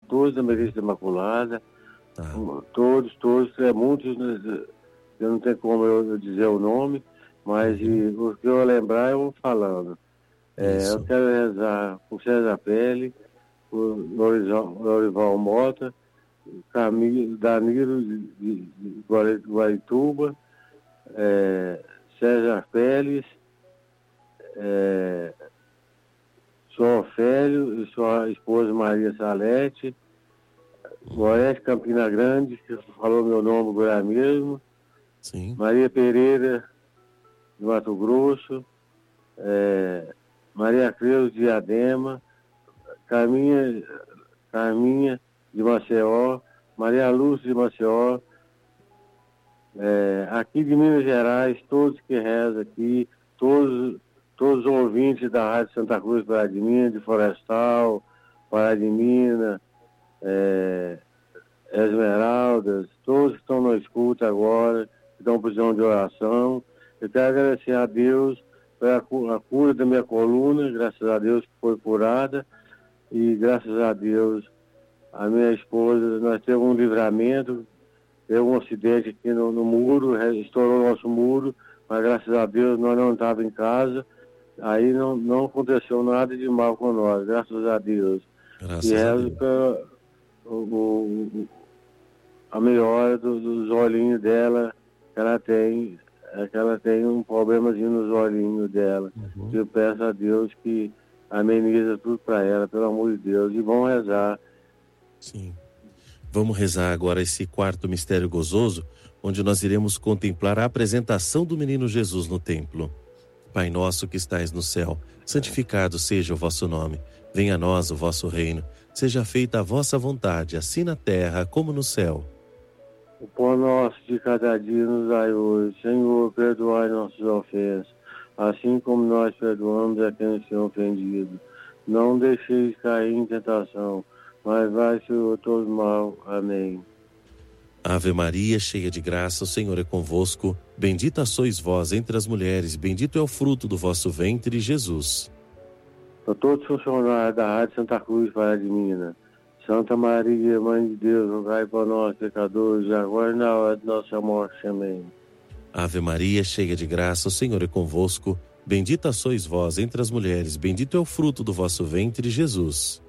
todos da Merência Imaculada, Tá. todos, muitos, né, eu não tenho como eu dizer o nome, mas o que eu lembrar eu vou falando. Eu quero rezar por César Pele, por Lorival Mota, Danilo de Guarituba, César Pérez, Sr. Ofélio e sua esposa Maria Salete, Goiás Campina Grande, que falou meu nome agora mesmo, Sim. Maria Pereira de Mato Grosso, Maria Creuza de Diadema, Carminha de Maceió, Maria Lúcia de Maceió, aqui de Minas Gerais, todos que rezam aqui, todos os ouvintes da Rádio Santa Cruz Pará de Minas, de Florestal, Pará de Minas, Esmeraldas, todos que estão na escuta agora, que estão precisando de oração. Eu quero agradecer a Deus pela cura da minha coluna, graças a Deus que foi curada, e graças a Deus a minha esposa, nós temos um livramento, teve um acidente aqui no muro, estourou o nosso muro, mas graças a Deus nós não estávamos em casa, aí não aconteceu nada de mal com nós, graças a Deus. Graças a Deus. A melhora dos olhinhos dela, que ela tem um problemazinho nos olhinhos dela. Eu peço a Deus que ameniza tudo para ela, pelo amor de Deus, e vamos rezar. Sim. Vamos rezar agora esse quarto mistério gozoso, onde nós iremos contemplar a apresentação do menino Jesus no templo. Pai nosso que estais no céu, santificado seja o vosso nome. Venha a nós o vosso reino. Seja feita a vossa vontade, assim na terra como no céu. O pão nosso de cada dia nos dai hoje. Senhor, perdoai nossas ofensas, assim como nós perdoamos a quem nos tem ofendido. Não deixeis cair em tentação, mas vai, Senhor, todo mal. Amém. Ave Maria, cheia de graça, o Senhor é convosco. Bendita sois vós entre as mulheres, bendito é o fruto do vosso ventre, Jesus. Para todos os funcionários da Rádio Santa Cruz, Pará de Minas, Santa Maria, Mãe de Deus, rogai por nós, pecadores, agora e na hora de nossa morte. Amém. Ave Maria, cheia de graça, o Senhor é convosco. Bendita sois vós entre as mulheres, bendito é o fruto do vosso ventre, Jesus.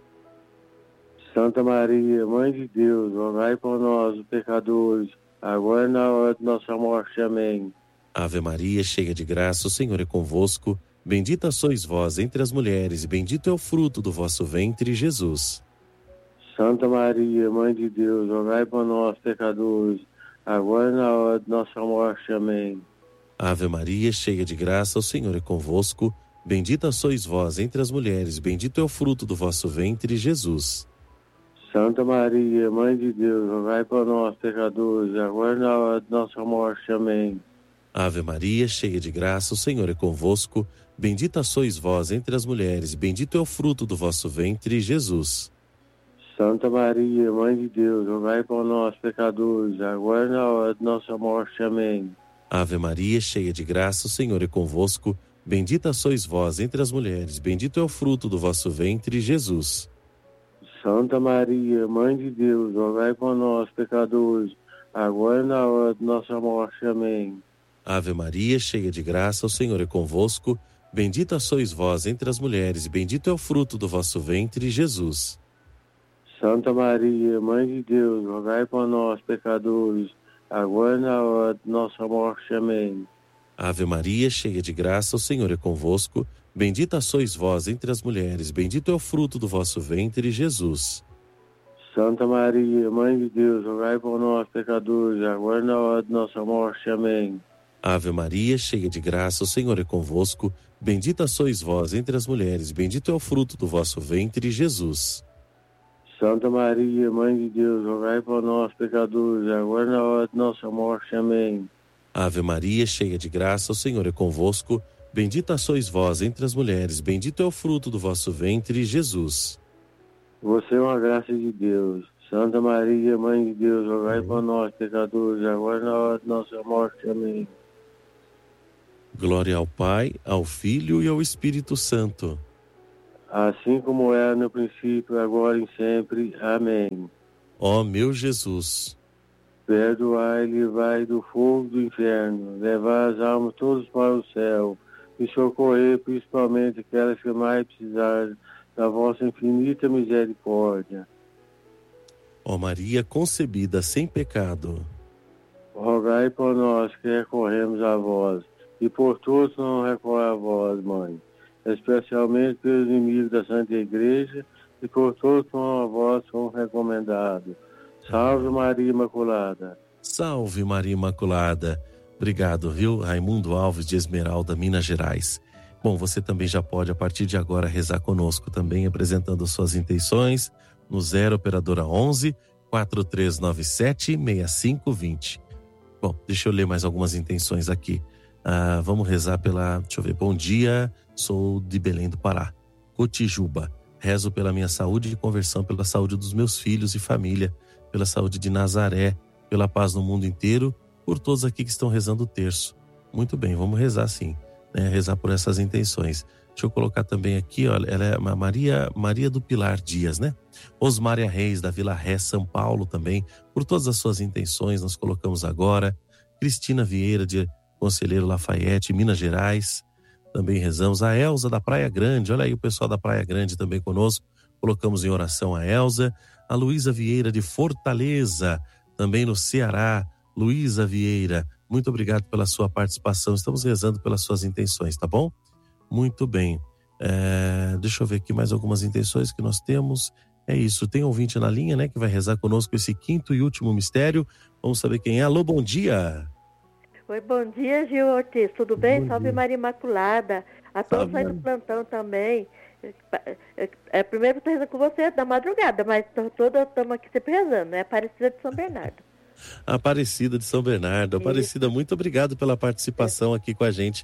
Santa Maria, Mãe de Deus, rogai por nós, os pecadores, agora e na hora de nossa morte. Amém. Ave Maria, cheia de graça, o Senhor é convosco. Bendita sois vós entre as mulheres, bendito é o fruto do vosso ventre, Jesus. Santa Maria, Mãe de Deus, rogai por nós, pecadores, agora e na hora de nossa morte. Amém. Ave Maria, cheia de graça, o Senhor é convosco. Bendita sois vós entre as mulheres, bendito é o fruto do vosso ventre, Jesus. Santa Maria, Mãe de Deus, rogai por nós, pecadores, agora e na hora de nossa morte. Amém. Ave Maria, cheia de graça, o Senhor é convosco. Bendita sois vós entre as mulheres, bendito é o fruto do vosso ventre, Jesus. Santa Maria, Mãe de Deus, rogai por nós, pecadores, agora e na hora de nossa morte. Amém. Ave Maria, cheia de graça, o Senhor é convosco. Bendita sois vós entre as mulheres, bendito é o fruto do vosso ventre, Jesus. Santa Maria, Mãe de Deus, rogai por nós, pecadores, agora e na hora de nossa morte. Amém. Ave Maria, cheia de graça, o Senhor é convosco. Bendita sois vós entre as mulheres, bendito é o fruto do vosso ventre, Jesus. Santa Maria, Mãe de Deus, rogai por nós, pecadores, agora e na hora de nossa morte. Amém. Ave Maria, cheia de graça, o Senhor é convosco. Bendita sois vós entre as mulheres, bendito é o fruto do vosso ventre, Jesus. Santa Maria, Mãe de Deus, rogai por nós, pecadores, agora e na hora de nossa morte. Amém. Ave Maria, cheia de graça, o Senhor é convosco. Bendita sois vós entre as mulheres, bendito é o fruto do vosso ventre, Jesus. Santa Maria, Mãe de Deus, rogai por nós, pecadores, agora e na hora de nossa morte. Amém. Ave Maria, cheia de graça, o Senhor é convosco. Bendita sois vós entre as mulheres, bendito é o fruto do vosso ventre, Jesus. Você é uma graça de Deus. Santa Maria, Mãe de Deus, rogai por nós, pecadores, agora e na hora de nossa morte. Amém. Glória ao Pai, ao Filho e ao Espírito Santo. assim como era no princípio, agora e sempre. Amém. Ó meu Jesus, perdoai e livrai do fogo do inferno, levar as almas todas para o céu e socorrer principalmente aquelas que mais precisarem da vossa infinita misericórdia. ó Maria concebida sem pecado, rogai por nós que recorremos a vós, e por todos que não recorrem a vós, Mãe, especialmente pelos inimigos da Santa Igreja, e por todos que não a vós são recomendados. Salve Maria Imaculada. Salve Maria Imaculada. Obrigado, viu? Raimundo Alves de Esmeralda, Minas Gerais. Bom, você também já pode, a partir de agora, rezar conosco também, apresentando suas intenções no 0 Operadora 11 4397 6520. Bom, deixa eu ler mais algumas intenções aqui. Vamos rezar pela... Deixa eu ver. Bom dia, sou de Belém do Pará, Cotijuba. Rezo pela minha saúde e conversão, pela saúde dos meus filhos e família, pela saúde de Nazaré, pela paz no mundo inteiro, por todos aqui que estão rezando o terço. Muito bem, vamos rezar sim, né? Rezar por essas intenções. Deixa eu colocar também aqui, olha, ela é uma Maria do Pilar Dias, né? Osmária Reis, da Vila Ré, São Paulo também, por todas as suas intenções, nós colocamos agora. Cristina Vieira, de Conselheiro Lafayette, Minas Gerais, também rezamos. A Elza da Praia Grande, olha aí o pessoal da Praia Grande também conosco, colocamos em oração a Elza. A Luísa Vieira de Fortaleza, também no Ceará. Luísa Vieira, muito obrigado pela sua participação, estamos rezando pelas suas intenções, tá bom? Muito bem, deixa eu ver aqui mais algumas intenções que nós temos. É isso, tem ouvinte na linha, né, que vai rezar conosco esse quinto e último mistério. Vamos saber quem é. Alô, bom dia. Oi, bom dia, Gil Ortiz, tudo bem? Salve Maria Imaculada, a todos aí do plantão também. Primeiro estou rezando com você da madrugada, mas estamos aqui sempre rezando, né? Aparecida de São Bernardo. Aparecida de São Bernardo. Aparecida, muito obrigado pela participação aqui com a gente.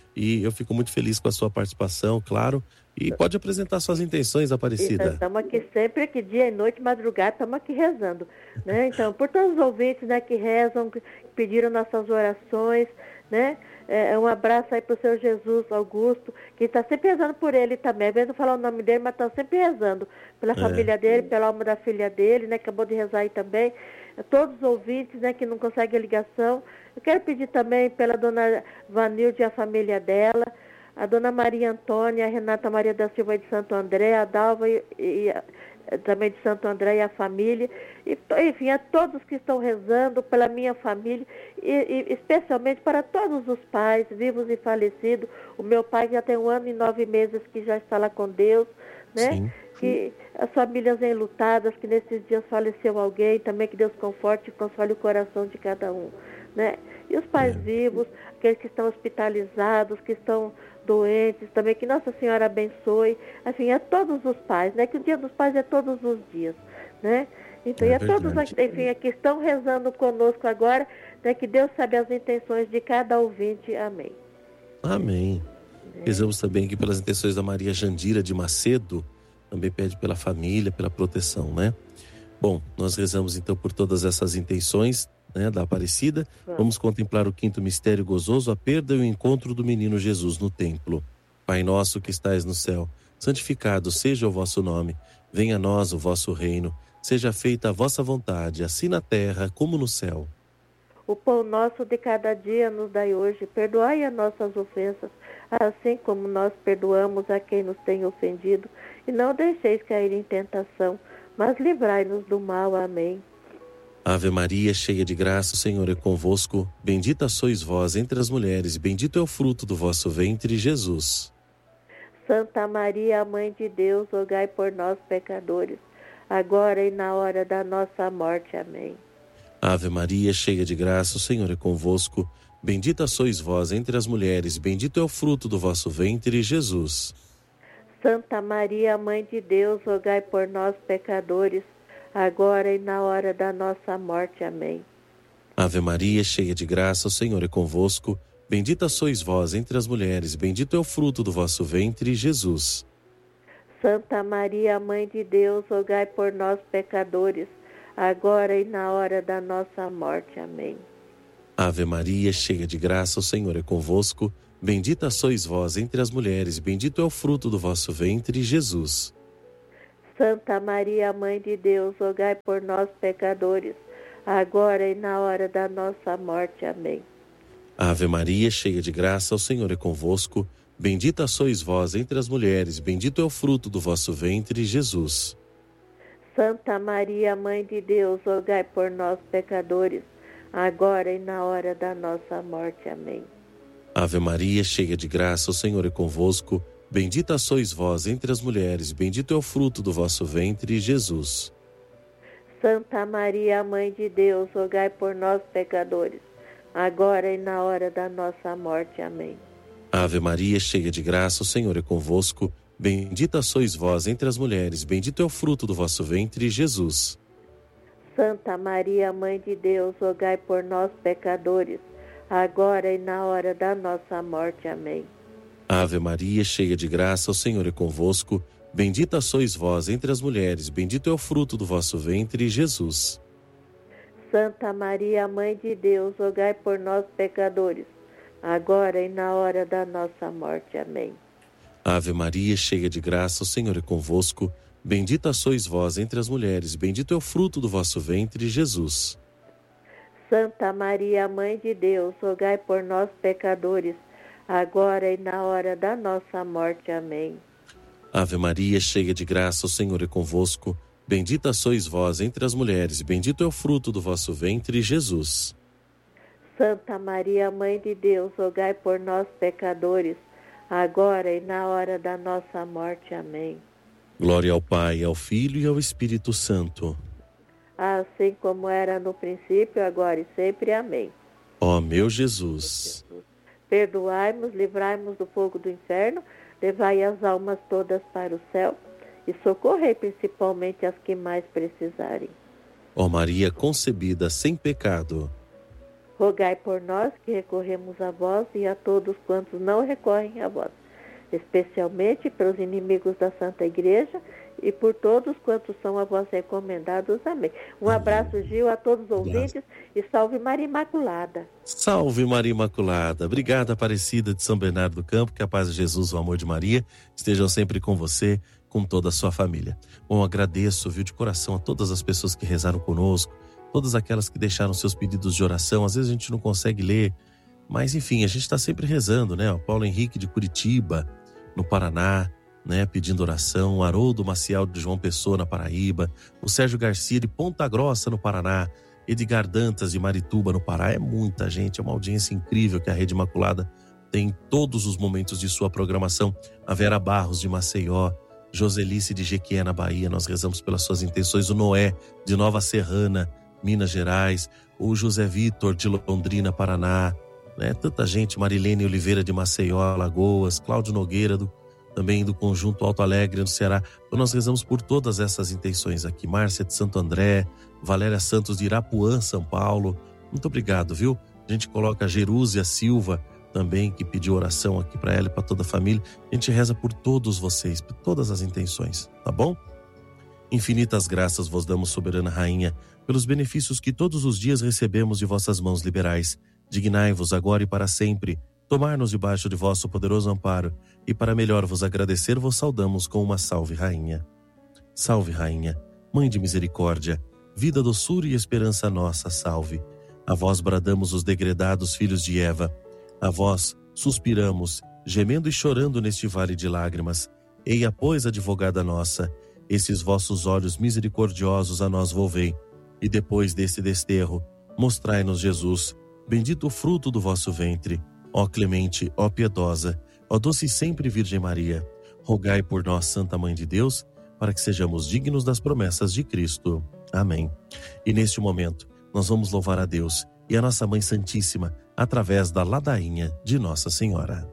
E eu fico muito feliz com a sua participação, claro. E pode apresentar suas intenções, Aparecida. Estamos aqui sempre, que dia e noite, madrugada, estamos aqui rezando, né? Então, por todos os ouvintes, né, que rezam, que pediram nossas orações, né? Um abraço aí para o seu Jesus Augusto, que está sempre rezando por ele também. Às vezes não falar o nome dele, mas está sempre rezando pela família dele, pela alma da filha dele, né? Acabou de rezar aí também. Todos os ouvintes, né, que não conseguem a ligação. Eu quero pedir também pela dona Vanilde e a família dela, a dona Maria Antônia, a Renata Maria da Silva de Santo André, a Dalva também de Santo André e a família, e, enfim, a todos que estão rezando pela minha família, e especialmente para todos os pais, vivos e falecidos. O meu pai já tem 1 ano e 9 meses que já está lá com Deus, né? Sim. Que as famílias enlutadas, que nesses dias faleceu alguém, também que Deus conforte e console o coração de cada um, né? E os pais vivos, aqueles que estão hospitalizados, que estão doentes, também que Nossa Senhora abençoe, enfim, a todos os pais, né? Que o Dia dos Pais é todos os dias, né? Então, e a todos, enfim, que estão rezando conosco agora, né? Que Deus sabe as intenções de cada ouvinte. Amém. Amém. Rezamos também aqui pelas intenções da Maria Jandira de Macedo, também pede pela família, pela proteção, né? Bom, nós rezamos então por todas essas intenções, né, da Aparecida. Vamos contemplar o quinto mistério gozoso, a perda e o encontro do menino Jesus no templo. Pai nosso que estais no céu, santificado seja o vosso nome. Venha a nós o vosso reino. Seja feita a vossa vontade, assim na terra como no céu. O pão nosso de cada dia nos dai hoje. Perdoai as nossas ofensas, assim como nós perdoamos a quem nos tem ofendido. E não deixeis cair em tentação, mas livrai-nos do mal. Amém. Ave Maria, cheia de graça, o Senhor é convosco. Bendita sois vós entre as mulheres, bendito é o fruto do vosso ventre, Jesus. Santa Maria, Mãe de Deus, rogai por nós, pecadores, agora e na hora da nossa morte. Amém. Ave Maria, cheia de graça, o Senhor é convosco. Bendita sois vós entre as mulheres, bendito é o fruto do vosso ventre, Jesus. Santa Maria, Mãe de Deus, rogai por nós, pecadores, agora e na hora da nossa morte. Amém. Ave Maria, cheia de graça, o Senhor é convosco. Bendita sois vós entre as mulheres, bendito é o fruto do vosso ventre, Jesus. Santa Maria, Mãe de Deus, rogai por nós, pecadores, agora e na hora da nossa morte. Amém. Ave Maria, cheia de graça, o Senhor é convosco. Bendita sois vós entre as mulheres, bendito é o fruto do vosso ventre, Jesus. Santa Maria, Mãe de Deus, rogai por nós, pecadores, agora e na hora da nossa morte. Amém. Ave Maria, cheia de graça, o Senhor é convosco. Bendita sois vós entre as mulheres, bendito é o fruto do vosso ventre, Jesus. Santa Maria, Mãe de Deus, rogai por nós, pecadores, agora e na hora da nossa morte. Amém. Ave Maria, cheia de graça, o Senhor é convosco. Bendita sois vós entre as mulheres, bendito é o fruto do vosso ventre, Jesus. Santa Maria, Mãe de Deus, rogai por nós, pecadores, agora e na hora da nossa morte. Amém. Ave Maria, cheia de graça, o Senhor é convosco. Bendita sois vós entre as mulheres, bendito é o fruto do vosso ventre, Jesus. Santa Maria, Mãe de Deus, rogai por nós, pecadores, agora e na hora da nossa morte. Amém. Ave Maria, cheia de graça, o Senhor é convosco. Bendita sois vós entre as mulheres, bendito é o fruto do vosso ventre, Jesus. Santa Maria, Mãe de Deus, rogai por nós, pecadores, agora e na hora da nossa morte. Amém. Ave Maria, cheia de graça, o Senhor é convosco. Bendita sois vós entre as mulheres, bendito é o fruto do vosso ventre, Jesus. Santa Maria, Mãe de Deus, rogai por nós, pecadores, agora e na hora da nossa morte. Amém. Ave Maria, cheia de graça, o Senhor é convosco. Bendita sois vós entre as mulheres, bendito é o fruto do vosso ventre, Jesus. Santa Maria, Mãe de Deus, rogai por nós, pecadores, agora e na hora da nossa morte. Amém. Glória ao Pai, ao Filho e ao Espírito Santo. Assim como era no princípio, agora e sempre. Amém. Ó meu Jesus. Perdoai-nos, livrai-nos do fogo do inferno, levai as almas todas para o céu e socorrei principalmente as que mais precisarem. Ó Maria concebida sem pecado, rogai por nós que recorremos a vós e a todos quantos não recorrem a vós, especialmente pelos inimigos da Santa Igreja e por todos quantos são a vós recomendados. Amém. Um abraço, Gil, a todos os ouvintes e salve Maria Imaculada. Salve Maria Imaculada. Obrigada, Aparecida de São Bernardo do Campo, que a paz de Jesus, o amor de Maria estejam sempre com você, com toda a sua família. Bom, agradeço, viu, de coração a todas as pessoas que rezaram conosco, todas aquelas que deixaram seus pedidos de oração. Às vezes a gente não consegue ler, mas enfim, a gente está sempre rezando, né? O Paulo Henrique de Curitiba, no Paraná, né, pedindo oração, o Haroldo Maciel de João Pessoa, na Paraíba, o Sérgio Garcia de Ponta Grossa, no Paraná, Edgar Dantas de Marituba, no Pará. É muita gente, é uma audiência incrível que a Rede Imaculada tem em todos os momentos de sua programação. A Vera Barros de Maceió, Joselice de Jequié, na Bahia, nós rezamos pelas suas intenções. O Noé de Nova Serrana, Minas Gerais, o José Vitor de Londrina, Paraná, né? Tanta gente, Marilene Oliveira de Maceió, Alagoas, Cláudio Nogueira também do Conjunto Alto Alegre, no Ceará. Então nós rezamos por todas essas intenções aqui. Márcia de Santo André, Valéria Santos de Irapuã, São Paulo. Muito obrigado, viu? A gente coloca a Jerúzia Silva também, que pediu oração aqui para ela e para toda a família. A gente reza por todos vocês, por todas as intenções, tá bom? Infinitas graças vos damos, soberana Rainha, pelos benefícios que todos os dias recebemos de vossas mãos liberais. Dignai-vos agora e para sempre tomar-nos debaixo de vosso poderoso amparo, e para melhor vos agradecer, vos saudamos com uma salve, Rainha. Salve, Rainha, Mãe de misericórdia, vida, doçura e esperança nossa, salve. A vós bradamos os degredados filhos de Eva, a vós suspiramos, gemendo e chorando neste vale de lágrimas. Eia, pois, advogada nossa, esses vossos olhos misericordiosos a nós volvei, e depois desse desterro, mostrai-nos Jesus, bendito o fruto do vosso ventre. Ó clemente, ó piedosa, ó doce e sempre Virgem Maria, rogai por nós, Santa Mãe de Deus, para que sejamos dignos das promessas de Cristo. Amém. E neste momento, nós vamos louvar a Deus e a nossa Mãe Santíssima, através da ladainha de Nossa Senhora.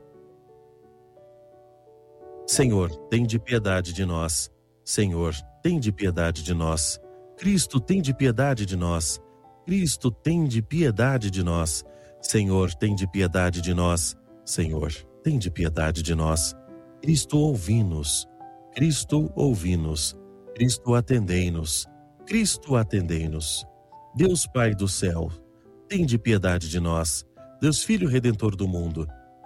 Senhor, tende piedade de nós. Senhor, tende piedade de nós. Cristo, tende piedade de nós. Cristo, tende piedade de nós. Senhor, tende piedade de nós. Senhor, tende piedade de nós. Cristo, ouvi-nos. Cristo, ouvi-nos. Cristo, atendei-nos. Cristo, atendei-nos. Deus Pai do céu, tende piedade de nós. Deus Filho Redentor do mundo,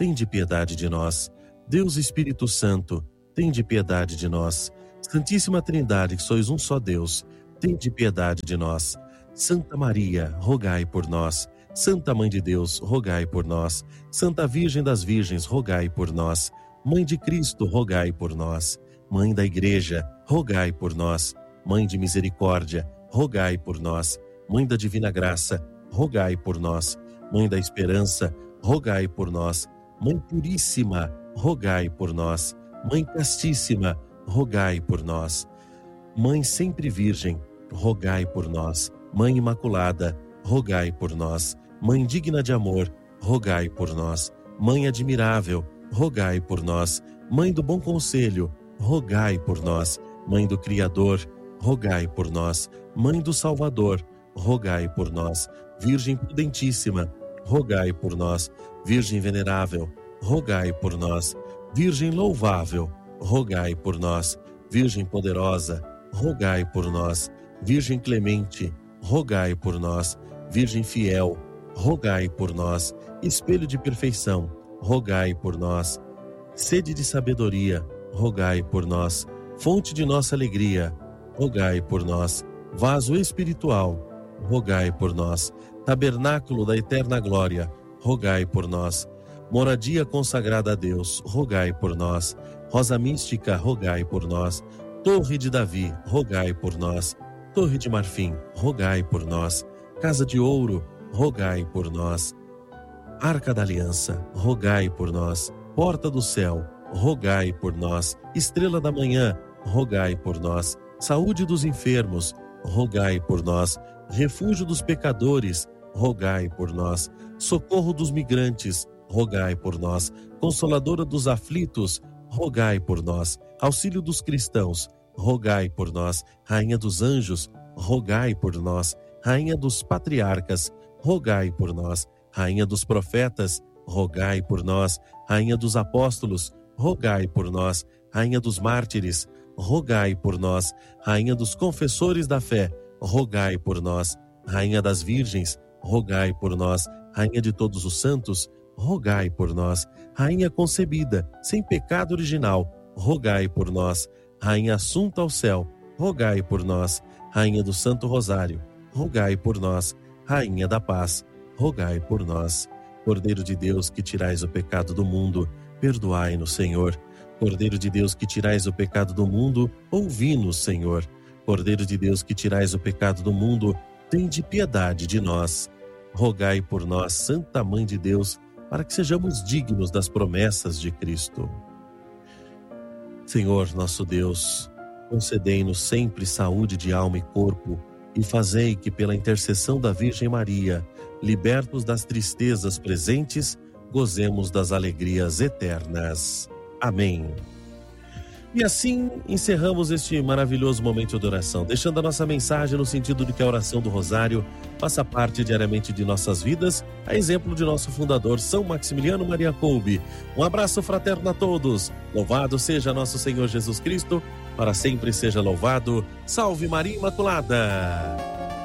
tende piedade de nós. Deus Espírito Santo, tende piedade de nós. Santíssima Trindade, que sois um só Deus, tende piedade de nós. Santa Maria, rogai por nós. Santa Mãe de Deus, rogai por nós. Santa Virgem das Virgens, rogai por nós. Mãe de Cristo, rogai por nós. Mãe da Igreja, rogai por nós. Mãe de Misericórdia, rogai por nós. Mãe da Divina Graça, rogai por nós. Mãe da Esperança, rogai por nós. Mãe Puríssima, rogai por nós. Mãe Castíssima, rogai por nós. Mãe Sempre Virgem, rogai por nós. Mãe Imaculada, rogai por nós. Mãe digna de amor, rogai por nós. Mãe admirável, rogai por nós. Mãe do bom conselho, rogai por nós. Mãe do Criador, rogai por nós. Mãe do Salvador, rogai por nós. Virgem prudentíssima, rogai por nós. Virgem venerável, rogai por nós. Virgem louvável, rogai por nós. Virgem poderosa, rogai por nós. Virgem clemente, rogai por nós. Virgem fiel, rogai por nós. Espelho de perfeição, rogai por nós. Sede de sabedoria, rogai por nós. Fonte de nossa alegria, rogai por nós. Vaso espiritual, rogai por nós. Tabernáculo da eterna glória, rogai por nós. Moradia consagrada a Deus, rogai por nós. Rosa mística, rogai por nós. Torre de Davi, rogai por nós. Torre de marfim, rogai por nós. Casa de ouro, rogai por nós. Arca da aliança, rogai por nós. Porta do céu, rogai por nós. Estrela da manhã, rogai por nós. Saúde dos enfermos, rogai por nós. Refúgio dos pecadores, rogai por nós. Socorro dos migrantes, rogai por nós. Consoladora dos aflitos, rogai por nós. Auxílio dos cristãos, rogai por nós. Rainha dos anjos, rogai por nós. Rainha dos patriarcas, rogai por nós. Rainha dos profetas, rogai por nós. Rainha dos apóstolos, rogai por nós. Rainha dos mártires, rogai por nós. Rainha dos confessores da fé, rogai por nós. Rainha das virgens, rogai por nós. Rainha de todos os santos, rogai por nós. Rainha concebida, sem pecado original, rogai por nós. Rainha assunta ao céu, rogai por nós. Rainha do Santo Rosário, rogai por nós. Rainha da Paz, rogai por nós. Cordeiro de Deus, que tirais o pecado do mundo, perdoai-nos, Senhor. Cordeiro de Deus, que tirais o pecado do mundo, ouvi-nos, Senhor. Cordeiro de Deus, que tirais o pecado do mundo, tende piedade de nós. Rogai por nós, Santa Mãe de Deus, para que sejamos dignos das promessas de Cristo. Senhor, nosso Deus, concedei-nos sempre saúde de alma e corpo, e fazei que, pela intercessão da Virgem Maria, libertos das tristezas presentes, gozemos das alegrias eternas. Amém. E assim encerramos este maravilhoso momento de oração, deixando a nossa mensagem no sentido de que a oração do Rosário faça parte diariamente de nossas vidas, a exemplo de nosso fundador, São Maximiliano Maria Kolbe. Um abraço fraterno a todos. Louvado seja nosso Senhor Jesus Cristo, para sempre seja louvado. Salve Maria Imaculada!